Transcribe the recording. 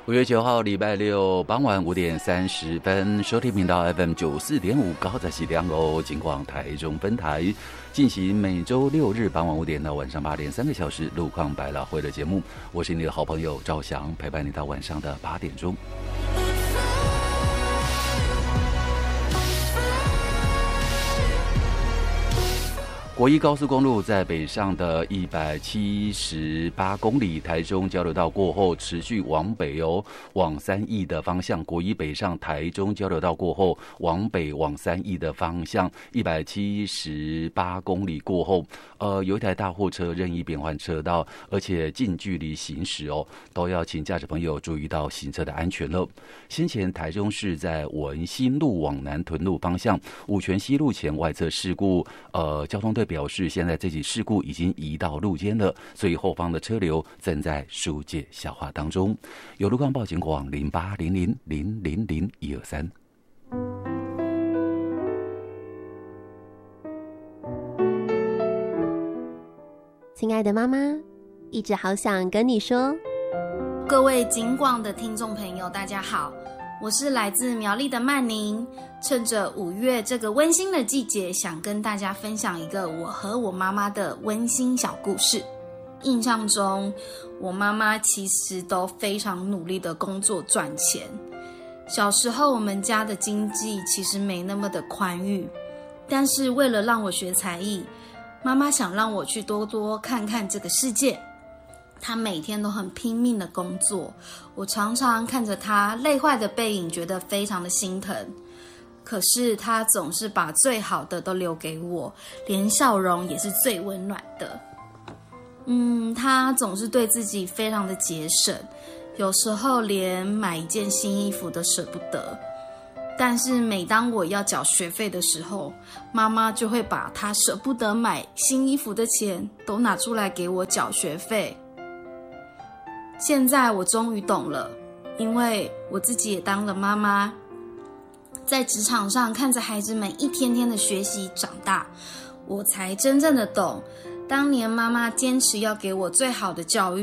5月9号礼拜六傍晚5点30分，收听频道 FM 94.5高在西凉楼金广台中分台进行每周6日傍晚5点到晚上8点3个小时路况百老汇的节目。我是你的好朋友赵翔，陪伴你到晚上的8点钟。国一高速公路在北上的178公里，台中交流道过后持续往北往3义的方向。国一北上台中交流道过后往北往3义的方向，178公里过后，有一台大货车任意变换车道，而且近距离行驶都要请驾驶朋友注意到行车的安全了。先前台中市在文心路往南屯路方向五权西路前外侧事故，交通队表示，现在这起事故已经移到路肩了，所以后方的车流正在疏解消化当中。有路况报警广0800000123。 亲爱的妈妈，一直好想跟你说， 各位警广的听众朋友，大家好，我是来自苗栗的曼宁。趁着5月这个温馨的季节，想跟大家分享一个我和我妈妈的温馨小故事。印象中，我妈妈其实都非常努力的工作赚钱。小时候我们家的经济其实没那么的宽裕，但是为了让我学才艺，妈妈想让我去多多看看这个世界。她每天都很拼命的工作，我常常看着她累坏的背影，觉得非常的心疼。可是她总是把最好的都留给我，连笑容也是最温暖的。她总是对自己非常的节省，有时候连买一件新衣服都舍不得。但是每当我要缴学费的时候，妈妈就会把她舍不得买新衣服的钱都拿出来给我缴学费。现在我终于懂了，因为我自己也当了妈妈，在职场上看着孩子们一天天的学习长大，我才真正的懂，当年妈妈坚持要给我最好的教育，